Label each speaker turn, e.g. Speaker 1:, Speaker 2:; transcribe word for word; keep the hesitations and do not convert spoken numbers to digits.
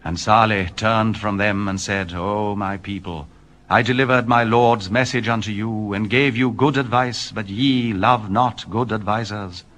Speaker 1: And Saleh turned from them and said, O my people, I delivered my Lord's message unto you, and gave you good advice, but ye love not good advisers.